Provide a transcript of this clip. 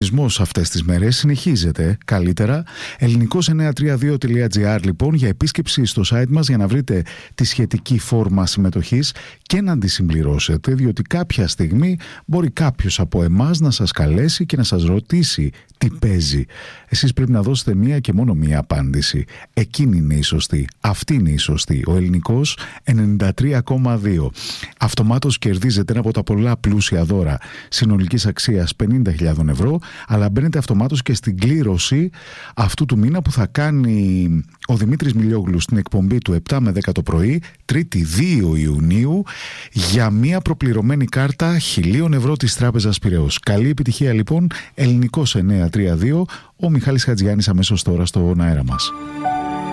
διαγωνισμός αυτές τις μέρες συνεχίζεται καλύτερα. ελληνικός932.gr λοιπόν για επίσκεψη στο site μας για να βρείτε τη σχετική φόρμα συμμετοχής και να τη συμπληρώσετε, διότι κάποια στιγμή μπορεί κάποιος από εμάς να σας καλέσει και να σας ρωτήσει τι παίζει. Εσείς πρέπει να δώσετε μία και μόνο μία απάντηση. Εκείνη είναι η σωστή. Αυτή είναι η σωστή. Ο ελληνικός 93,2. Αυτομάτως κερδίζετε ένα από τα πολλά πλούσια δώρα συνολικής αξίας 50.000 ευρώ, αλλά μπαίνετε αυτομάτως και στην κλήρωση αυτού του μήνα που θα κάνει ο Δημήτρης Μιλιόγλου στην εκπομπή του 7 με 10 το πρωί, Τρίτη 2 Ιουνίου, για μία προπληρωμένη κάρτα 1.000 ευρώ της Τράπεζας Πειραιώς. Καλή επιτυχία λοιπόν, ελληνικός 932, ο Μιχάλης Χατζιάννης αμέσως τώρα στον αέρα μας.